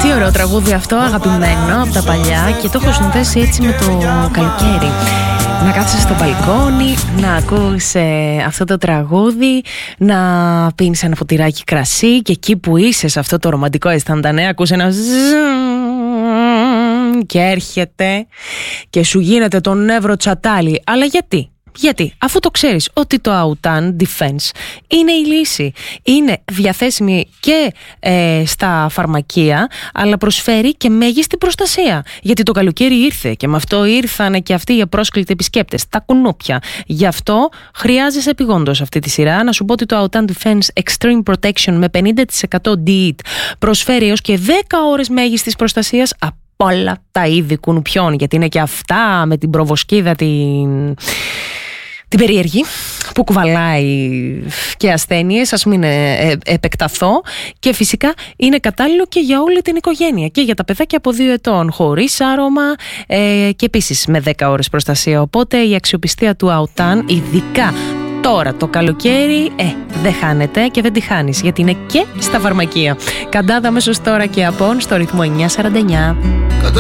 Τι ωραίο τραγούδι αυτό, αγαπημένο από τα παλιά, και το έχω συνδέσει έτσι με το καλοκαίρι. Να κάθεσαι στο μπαλκόνι, να ακούς αυτό το τραγούδι, να πίνεις ένα ποτηράκι κρασί και εκεί που είσαι σε αυτό το ρομαντικό αισθαντανέ ακούς ένα και έρχεται και σου γίνεται το νεύρο τσατάλι. Αλλά γιατί, αφού το ξέρεις ότι το Autan Defense είναι η λύση. Είναι διαθέσιμη και στα φαρμακεία, αλλά προσφέρει και μέγιστη προστασία. Γιατί το καλοκαίρι ήρθε και με αυτό ήρθανε και αυτοί οι απρόσκλητοι επισκέπτες, τα κουνούπια. Γι' αυτό χρειάζεσαι επειγόντως αυτή τη σειρά. Να σου πω ότι το Autan Defense Extreme Protection με 50% DEET προσφέρει έως και 10 ώρες μέγιστης προστασίας από όλα τα είδη κουνουπιών, γιατί είναι και αυτά με την προβοσκίδα την περίεργη που κουβαλάει και ασθένειες, ας μην επεκταθώ, και φυσικά είναι κατάλληλο και για όλη την οικογένεια και για τα παιδάκια από 2 ετών, χωρίς άρωμα και επίσης με 10 ώρες προστασία. Οπότε η αξιοπιστία του Autan, ειδικά τώρα το καλοκαίρι, δεν χάνεται και δεν τη χάνεις, γιατί είναι και στα φαρμακεία. Καντάδα αμέσως τώρα και από στο ρυθμό 949.